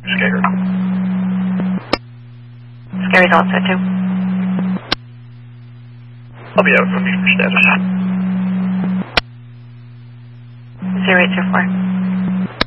Scary. Scary's all set too. I'll be out from me for status. 0824.